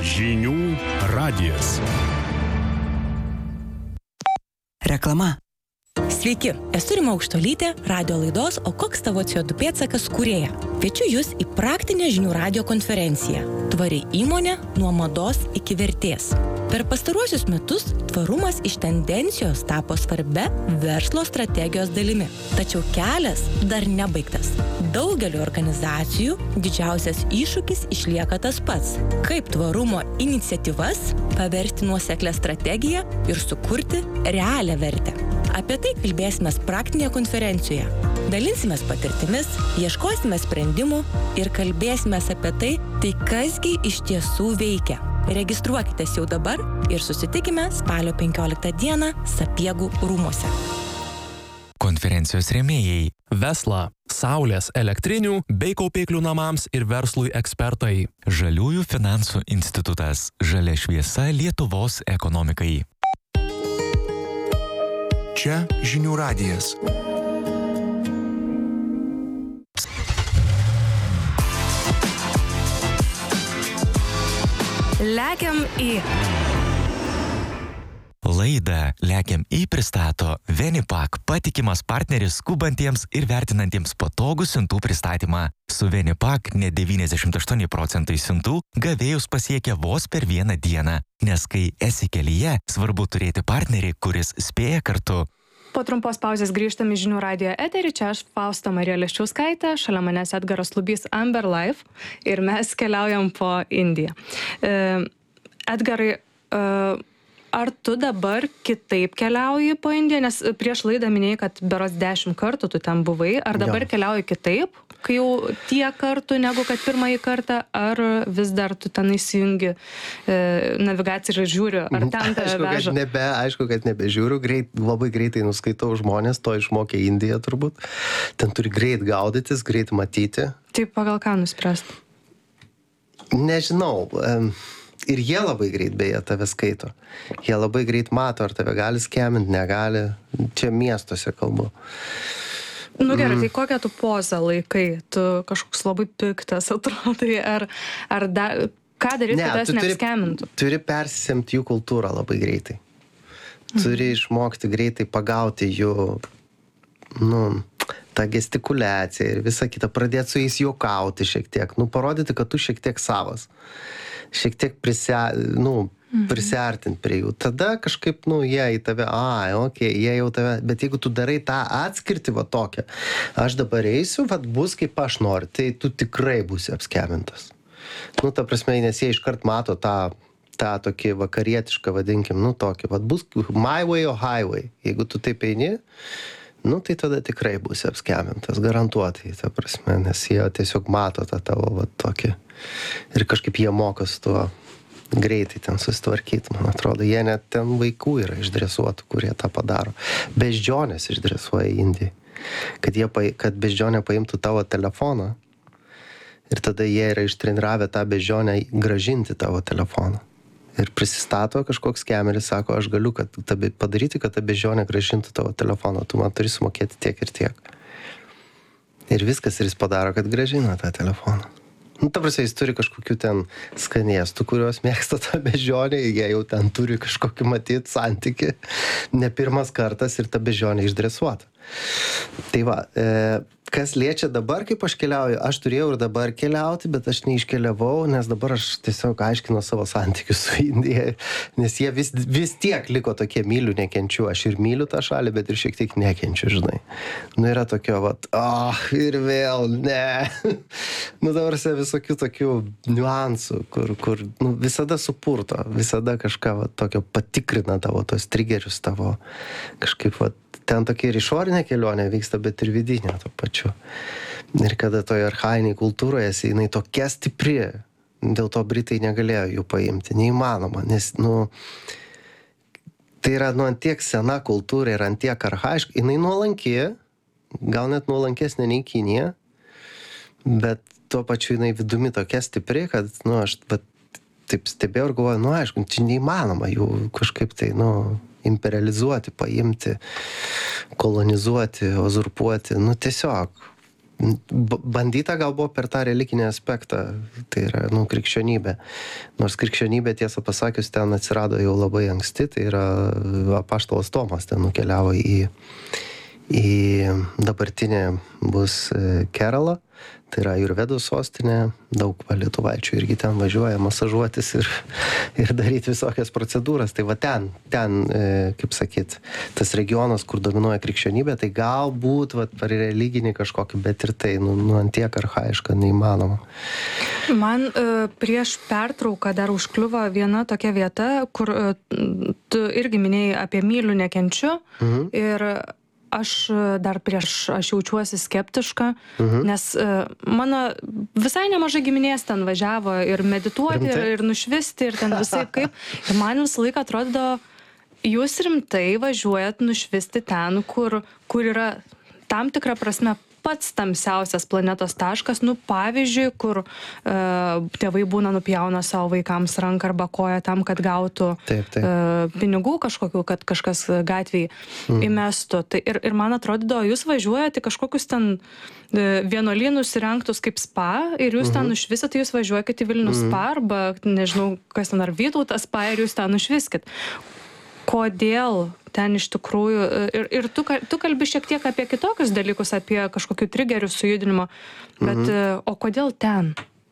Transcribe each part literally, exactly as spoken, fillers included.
Žinių radijas. Reklama. Sveiki, esu Rima Aukštuolytė, radio laidos O koks tavo C O du pėdsakas kūrėja. Kviečiu jūs į praktinę žinių radijo konferenciją. Tvari įmonė nuo mados iki vertės. Per pastaruosius metus tvarumas iš tendencijos tapo svarbia verslo strategijos dalimi. Tačiau kelias dar nebaigtas. Daugeliu organizacijų didžiausias iššūkis išlieka tas pats. Kaip tvarumo iniciatyvas paversti nuoseklią strategiją ir sukurti realią vertę. Apie tai kalbėsime praktinėje konferencijoje. Dalinsimės patirtimis, ieškosime sprendimų ir kalbėsime apie tai, tai kasgi iš tiesų veikia. Registruokitės jau dabar ir susitikime spalio penkioliktą dieną Sapiegų rūmuose. Konferencijos rėmėjai Vesla, Saulės elektrinių bei kaupiklių namams ir verslui ekspertai. Žaliųjų finansų institutas. Žalia šviesa Lietuvos ekonomikai. Čia Žinių radijas. Lekiam į... Laidą Lekiam į pristato Venipak, patikimas partneris skubantiems ir vertinantiems patogų siuntų pristatymą. Su Venipak net devyniasdešimt aštuoni procentai siuntų gavėjus pasiekia vos per vieną dieną, nes kai esi kelyje, svarbu turėti partnerį, kuris spėja kartu. Po trumpos pauzės grįžtam į Žinių radijo eterį. Čia aš Fausta Marija Leščiauskaitė, šalia manęs Edgaras Lubys Amber Life ir mes keliaujam po Indiją. E, Edgarai, e, ar tu dabar kitaip keliauji po Indiją? Nes prieš laidą minėjai, kad berods dešimt kartų tu ten buvai. Ar dabar jo. Keliauji kitaip, kai jau tiek kartų negu kad pirmąjį kartą, ar vis dar tu ten įsijungi e, navigaciją ir žiūri, ar ten tave aišku, veža? Kad nebe, aišku, kad nebežiūriu, greit, labai greitai nuskaitau žmonės, to išmokė Indija turbūt. Ten turi greit gaudytis, greit matyti. Tai pagal ką nuspręsti? Nežinau. Um, ir jie labai greit beje tave skaito. Jie labai greit mato, ar tave gali skemint, negali. Čia miestuose kalbu. Nu gerai, tai kokią tu pozą laikai? Tu kažkoks labai piktas atrodai, ar, ar da, ką daryti, ne, kad tas neapskemintų? Turi, turi persisemti jų kultūrą labai greitai. Turi mhm. išmokti greitai pagauti jų, nu, tą gestikuliaciją ir visą kitą, pradėti su jais juokauti šiek tiek, nu, parodyti, kad tu šiek tiek savas, šiek tiek prisia, nu, prisiartinti prie jų. Tada kažkaip, nu, jie į tave, ai, okei, okay, jie jau tave, bet jeigu tu darai tą atskirtį va tokią, aš dabar eisiu, va bus kaip aš noriu, tai tu tikrai būsi apskemintas. Nu, ta prasme, nes jie iškart mato tą, tą tokį vakarietišką, vadinkim, nu, tokį, va bus my way or highway. Jeigu tu taip eini, nu, tai tada tikrai būsi apskemintas, garantuotai, ta prasme, nes jie tiesiog mato tą tavo, va tokį, ir kažkaip jie moka su tuo greitai ten susitvarkyti, man atrodo. Jie net ten vaikų yra išdresuotų, kurie tą padaro. Beždžionės išdresuoja Indijai. Kad, jie, kad beždžionė paimtų tavo telefoną ir tada jie yra ištreniravę tą beždžionę grąžinti tavo telefoną. Ir prisistato kažkoks skemeris, sako, aš galiu kad, ta, padaryti, kad ta beždžionė grąžintų tavo telefoną. Tu man turi sumokėti tiek ir tiek. Ir viskas ir jis padaro, kad grąžina tą telefoną. Nu, ta prasme, jis turi kažkokių ten skanėstų, kuriuos mėgsta tą beždžionę, jie jau ten turi kažkokį matyti santykį, ne pirmas kartas ir ta beždžionė išdresuota. Tai va, e, kas liečia dabar, kaip aš keliauju, aš turėjau ir dabar keliauti, bet aš neiškeliavau, nes dabar aš tiesiog aiškinu savo santykius su Indija, nes jie vis, vis tiek liko tokie myliu, nekenčiu. Aš ir myliu tą šalį, bet ir šiek tiek nekenčiu, žinai. Nu, yra tokio, vat, ah, oh, ir vėl, ne. Nu, dabar se visokių tokių niuansų, kur, kur nu, visada supurto, visada kažką vat, tokio patikrina tavo, tos trigerius tavo, kažkaip, vat, ten tokia ir išorinė kelionė vyksta, bet ir vidinė to pačiu. Ir kada toje archainiai kultūroje, jinai tokia stipri, dėl to Britai negalėjo jų paimti, neįmanoma, nes, nu, tai yra, nu, antiek sena kultūra ir antiek archaiška, jinai nuolanki, gal net nuolankesnė nei Kinija, bet tuo pačiu jinai vidumi tokia stipri, kad, nu, aš bet, taip stebėjau ir galvoju, nu, aišku, čia neįmanoma jų kažkaip tai, nu, imperializuoti, paimti, kolonizuoti, uzurpuoti, nu tiesiog b- bandyta gal buvo per tą religinį aspektą, tai yra, nu, krikščionybė. Nors krikščionybė, tiesą pasakius, ten atsirado jau labai anksti, tai yra apaštalas Tomas ten nukeliavo į, į dabartinę bus Keralą, tai yra Ajurvedų sostinė, daug va, lietuvaičių irgi ten važiuoja masažuotis ir, ir daryti visokias procedūras. Tai va ten, ten, kaip sakyt, tas regionas, kur dominuoja krikščionybė, tai galbūt va, per religinį kažkokį, bet ir tai, nu, nu ant tiek archaiška, neįmanoma. Man e, prieš pertrauką dar užkliuvo viena tokia vieta, kur e, tu irgi minėjai apie myliu nekenčiu. Mhm. Ir aš dar prieš, aš jaučiuosi skeptiška, mhm. nes uh, mano visai nemažai giminės ten važiavo ir medituoti, ir, ir nušvisti, ir ten visai kaip. Ir man visą laiką atrodo, jūs rimtai važiuojat nušvisti ten, kur, kur yra tam tikra prasme pats tamsiausias planetos taškas, nu pavyzdžiui, kur e, tėvai būna nupjauna savo vaikams ranką arba koją tam, kad gautų taip, taip. E, pinigų kažkokių, kad kažkas gatvėje mm. įmestų. Tai ir, ir man atrodo, jūs važiuojate kažkokius ten e, vienuolynus įrengtus kaip spa ir jūs mm-hmm. ten nušvisit, tai jūs važiuojate į Vilnius mm-hmm. spa arba, nežinau, kas ten ar Vytautas spa ir jūs ten nušviskit. Kodėl ten iš tikrųjų, ir, ir tu, tu kalbi šiek tiek apie kitokius dalykus, apie kažkokių trigerių sujudinimo, bet mhm. o kodėl ten?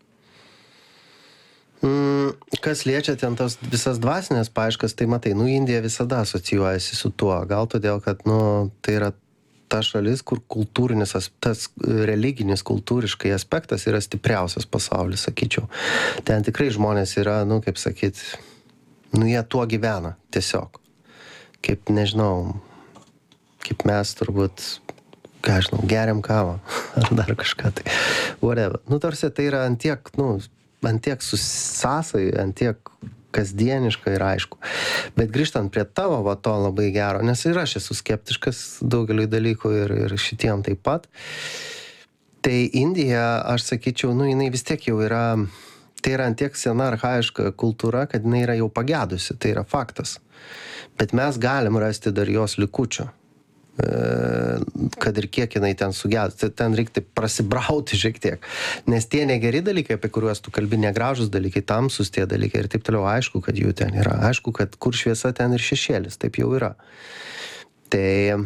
Mm, kas liečia ten tos visas dvasinės paieškas, tai matai, nu Indija visada asocijuojasi su tuo, gal todėl, kad, nu, tai yra ta šalis, kur kultūrinis, tas religinis, kultūriškai aspektas yra stipriausias pasaulis, sakyčiau. Ten tikrai žmonės yra, nu, kaip sakyt, nu, jie tuo gyvena, tiesiog. Kaip, nežinau, kaip mes turbūt, ką žinau, geriam kavą, ar dar kažką tai, whatever. Nu, tarsi tai yra antiek, nu, antiek susasai, antiek kasdieniška ir aišku. Bet grįžtant prie tavo, va, to labai gero, nes ir aš esu skeptiškas daugeliui dalykų ir, ir šitiem taip pat. Tai Indija, aš sakyčiau, nu, jinai vis tiek jau yra, tai yra antiek sena archaiška kultūra, kad jinai yra jau pagedusi, tai yra faktas. Bet mes galim rasti dar jos likučių, kad ir kiek jinai ten sugedus, ten reikia prasibrauti šiek tiek. Nes tie negeri dalykai, apie kuriuos tu kalbi, negražus dalykai, tamsus tie dalykai ir taip toliau, aišku, kad jų ten yra. Aišku, kad kur šviesa, ten ir šešėlis, taip jau yra. Tai,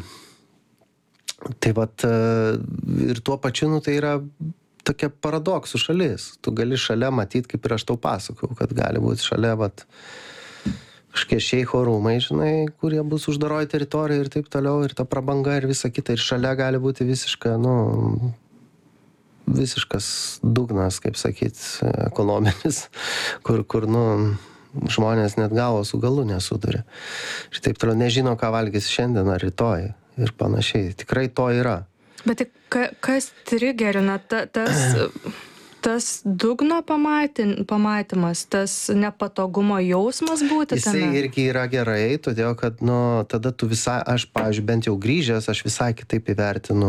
tai vat, ir tuo pačiu, nu, tai yra tokia paradoksų šalis. Tu gali šalia matyti, kaip ir aš tau pasakau, kad gali būti šalia, vat, kažkokie šeicho rūmai, žinai, kurie bus uždaroj teritorija ir taip toliau, ir ta prabanga ir visa kita. Ir šalia gali būti visiška, nu, visiškas dugnas, kaip sakyt, ekonominis, kur, kur, nu, žmonės net galo su galu nesuduria. Ir taip toliau nežino, ką valgys šiandien ar rytoj ir panašiai. Tikrai to yra. Bet tai kas trigerina ta, tas... tas dugno pamatin, pamatymas, tas nepatogumo jausmas būti tame? Jisai irgi yra gerai, todėl kad, nu, tada tu visai, aš, pavyzdžiui, bent jau grįžęs, aš visai kitaip įvertinu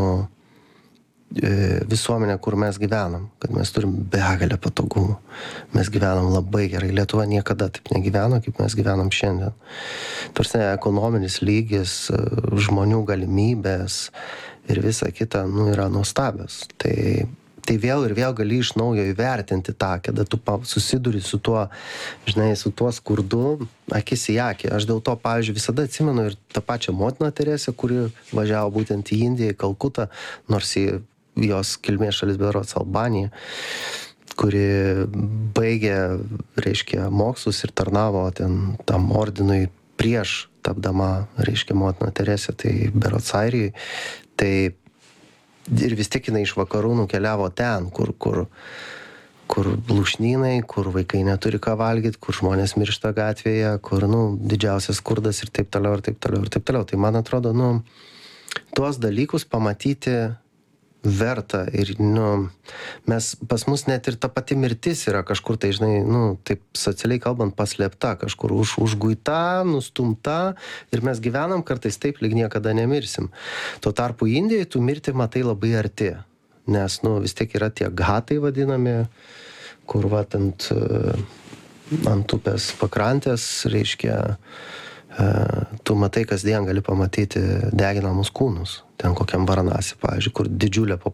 e, visuomenę, kur mes gyvenam, kad mes turim begalę patogumų. Mes gyvenam labai gerai. Lietuva niekada taip negyveno, kaip mes gyvenam šiandien. Tarsi ekonominis lygis, žmonių galimybės ir visa kita, nu, yra nuostabios. Tai Tai vėl ir vėl gali iš naujo įvertinti tą, kada tu susiduri su tuo, žinai, su tuo skurdu, akis į akį. Aš dėl to, pavyzdžiui, visada atsimenu ir tą pačią motiną Teresę, kuri važiavo būtent į Indiją, į Kalkutą, nors į jos kilmės šalis berods Albanija, kuri baigė, reiškia, mokslus ir tarnavo ten tam ordinui prieš tapdama, reiškia, motiną Teresę, tai berods Airijai. Tai ir vis tiek jinai iš vakarų nukeliavo ten, kur, kur, kur lūšnynai, kur vaikai neturi ką valgyti, kur žmonės miršta gatvėje, kur, nu, didžiausias skurdas ir taip toliau, ir taip toliau, ir taip toliau. Tai man atrodo, nu, tuos dalykus pamatyti verta ir, nu, mes, pas mus net ir ta pati mirtis yra kažkur, tai, žinai, nu, taip socialiai kalbant, paslėpta, kažkur už, užguita, nustumta ir mes gyvenam kartais taip, lyg niekada nemirsim. Tuo tarpu Indijoje tu mirti matai labai arti, nes, nu, vis tiek yra tie ghatai vadinami, kur, va, ant, ant upės pakrantės, reiškia, tu matai kasdien gali pamatyti deginamus kūnus. Ten kokiam Varanasi, pavyzdžiui, kur didžiulė